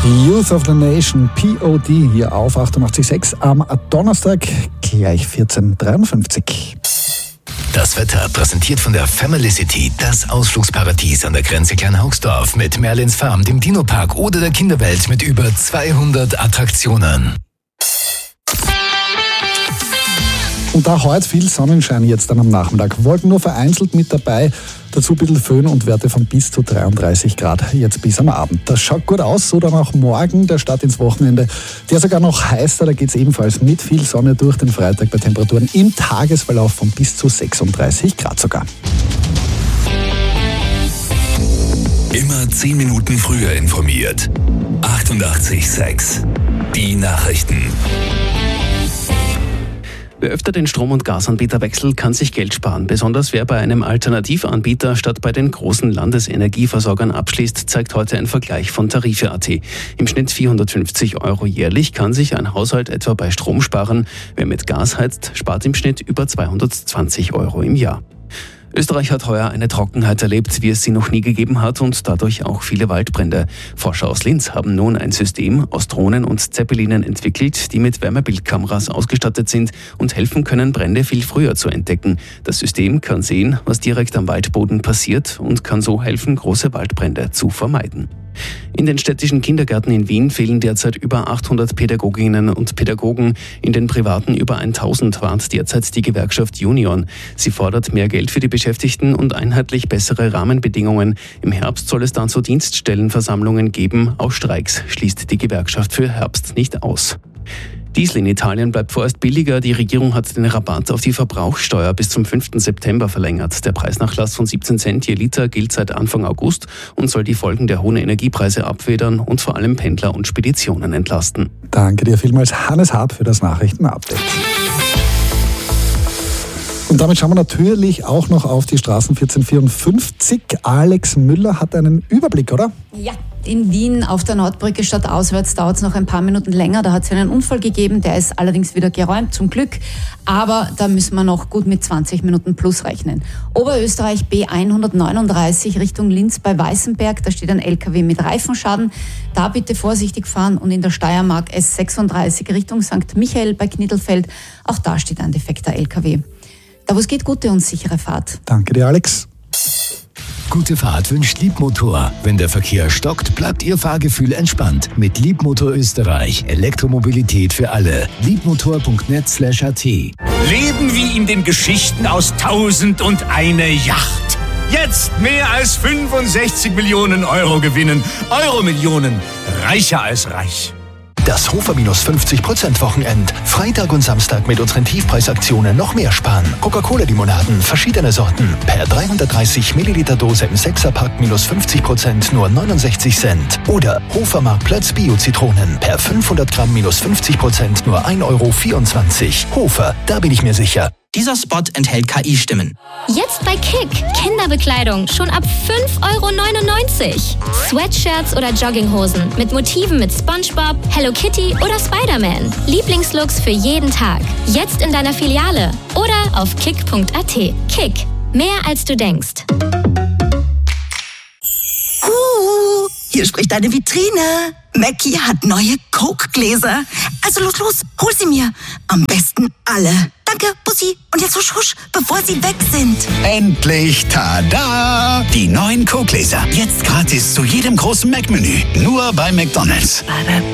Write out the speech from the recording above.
Youth of the Nation, POD, hier auf 88.6 am Donnerstag, gleich 14.53. Das Wetter präsentiert von der Family City, das Ausflugsparadies an der Grenze Kleinhaugsdorf mit Merlins Farm, dem Dino-Park oder der Kinderwelt mit über 200 Attraktionen. Und da heute viel Sonnenschein jetzt dann am Nachmittag. Wolken nur vereinzelt mit dabei. Dazu ein bisschen Föhn und Werte von bis zu 33 Grad jetzt bis am Abend. Das schaut gut aus, so dann auch morgen der Start ins Wochenende. Der sogar noch heißer, da geht es ebenfalls mit viel Sonne durch den Freitag bei Temperaturen im Tagesverlauf von bis zu 36 Grad sogar. Immer 10 Minuten früher informiert. 88.6 Die Nachrichten. Wer öfter den Strom- und Gasanbieter wechselt, kann sich Geld sparen. Besonders wer bei einem Alternativanbieter statt bei den großen Landesenergieversorgern abschließt, zeigt heute ein Vergleich von Tarife.at. Im Schnitt 450 € jährlich kann sich ein Haushalt etwa bei Strom sparen. Wer mit Gas heizt, spart im Schnitt über 220 € im Jahr. Österreich hat heuer eine Trockenheit erlebt, wie es sie noch nie gegeben hat und dadurch auch viele Waldbrände. Forscher aus Linz haben nun ein System aus Drohnen und Zeppelinen entwickelt, die mit Wärmebildkameras ausgestattet sind und helfen können, Brände viel früher zu entdecken. Das System kann sehen, was direkt am Waldboden passiert und kann so helfen, große Waldbrände zu vermeiden. In den städtischen Kindergärten in Wien fehlen derzeit über 800 Pädagoginnen und Pädagogen. In den privaten über 1000 warnt derzeit die Gewerkschaft Union. Sie fordert mehr Geld für die Beschäftigten und einheitlich bessere Rahmenbedingungen. Im Herbst soll es dann so Dienststellenversammlungen geben. Auch Streiks schließt die Gewerkschaft für Herbst nicht aus. Diesel in Italien bleibt vorerst billiger. Die Regierung hat den Rabatt auf die Verbrauchssteuer bis zum 5. September verlängert. Der Preisnachlass von 17 Cent je Liter gilt seit Anfang August und soll die Folgen der hohen Energiepreise abfedern und vor allem Pendler und Speditionen entlasten. Danke dir vielmals, Hannes Hab, für das Nachrichtenupdate. Und damit schauen wir natürlich auch noch auf die Straßen 1454. Alex Müller hat einen Überblick, oder? Ja, in Wien auf der Nordbrücke stadtauswärts dauert es noch ein paar Minuten länger. Da hat es einen Unfall gegeben, der ist allerdings wieder geräumt, zum Glück. Aber da müssen wir noch gut mit 20 Minuten plus rechnen. Oberösterreich B139 Richtung Linz bei Weißenberg, da steht ein LKW mit Reifenschaden. Da bitte vorsichtig fahren. Und in der Steiermark S36 Richtung St. Michael bei Knittelfeld, auch da steht ein defekter LKW. Da wo es geht, gute und sichere Fahrt. Danke dir, Alex. Gute Fahrt wünscht Liebmotor. Wenn der Verkehr stockt, bleibt Ihr Fahrgefühl entspannt. Mit Liebmotor Österreich. Elektromobilität für alle. Liebmotor.net/at. Leben wie in den Geschichten aus 1001 Yacht. Jetzt mehr als 65 Millionen € gewinnen. Euro-Millionen. Reicher als reich. Das Hofer-50% Wochenend. Freitag und Samstag mit unseren Tiefpreisaktionen noch mehr sparen. Coca-Cola-Limonaden, verschiedene Sorten. Per 330 Milliliter Dose im 6er-Pack -50%, nur 69 Cent. Oder Hofer-Marktplatz Bio-Zitronen. Per 500 Gramm -50%, nur 1,24 €. Hofer, da bin ich mir sicher. Dieser Spot enthält KI-Stimmen. Jetzt bei Kick. Kinderbekleidung schon ab 5,99 €. Sweatshirts oder Jogginghosen mit Motiven mit SpongeBob, Hello Kitty oder Spider-Man. Lieblingslooks für jeden Tag. Jetzt in deiner Filiale oder auf kick.at. Kick. Mehr als du denkst. Hier spricht deine Vitrine. Mackie hat neue Coke-Gläser. Also los, hol sie mir. Am besten alle. Danke, Bussi. Und jetzt husch, husch, bevor sie weg sind. Endlich, tada! Die neuen Coke-Gläser. Jetzt gratis zu jedem großen Mac-Menü. Nur bei McDonald's.